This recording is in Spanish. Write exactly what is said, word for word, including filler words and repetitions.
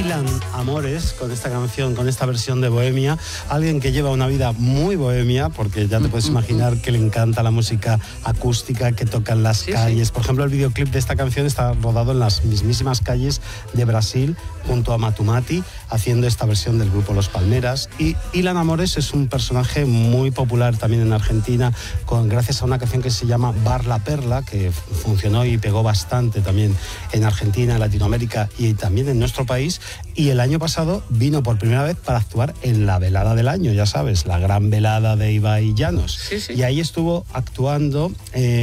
Ilan Amores con esta canción, con esta versión de Bohemia. Alguien que lleva una vida muy bohemia, porque ya te puedes imaginar que le encanta la música acústica, que toca en las sí, calles. Sí. Por ejemplo, el videoclip de esta canción está rodado en las mismísimas calles de Brasil, junto a Matumati, haciendo esta versión del grupo Los Palmeras. Y Ilan Amores es un personaje muy popular también en Argentina, con, gracias a una canción que se llama Bar La Perla, que funcionó y pegó bastante también en Argentina, en Latinoamérica y también en nuestro país. Y el año pasado vino por primera vez para actuar en la velada del año, ya sabes, la gran velada de Ibai Llanos. Sí, sí. Y ahí estuvo actuando... Eh,